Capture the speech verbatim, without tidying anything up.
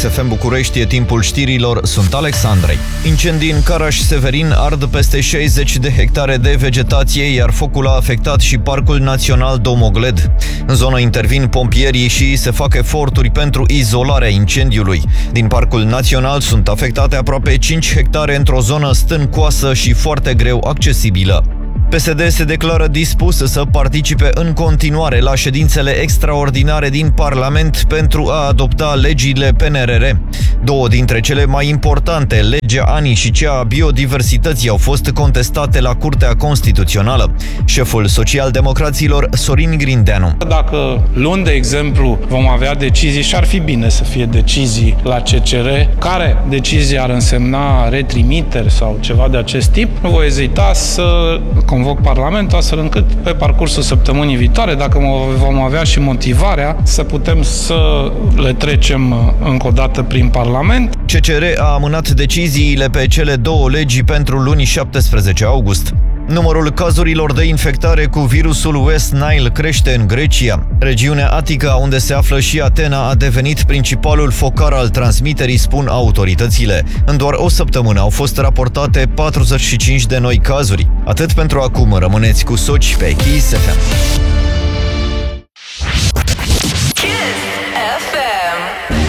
Kiss F M București, e timpul știrilor, sunt Alexandrei. Incendii în Caraș-Severin ard peste șaizeci de hectare de vegetație, iar focul a afectat și Parcul Național Domogled. În zonă intervin pompierii și se fac eforturi pentru izolarea incendiului. Din Parcul Național sunt afectate aproape cinci hectare într-o zonă stâncoasă și foarte greu accesibilă. P S D se declară dispus să participe în continuare la ședințele extraordinare din Parlament pentru a adopta legile P N R R. Două dintre cele mai importante, legea A N I și cea a biodiversității, au fost contestate la Curtea Constituțională. Șeful socialdemocraților, Sorin Grindeanu. Dacă luni, de exemplu, vom avea decizii, și ar fi bine să fie decizii la C C R, care decizii ar însemna retrimiteri sau ceva de acest tip, nu voi ezita să convoc Parlamentul astfel încât pe parcursul săptămânii viitoare, dacă vom avea și motivarea, să putem să le trecem încă o dată prin Parlament. C C R a amânat deciziile pe cele două legi pentru luni șaptesprezece august. Numărul cazurilor de infectare cu virusul West Nile crește în Grecia. Regiunea Atica, unde se află și Atena, a devenit principalul focar al transmiterii, spun autoritățile. În doar o săptămână au fost raportate patruzeci și cinci de noi cazuri. Atât pentru acum, rămâneți cu Soci pe Kiss F M.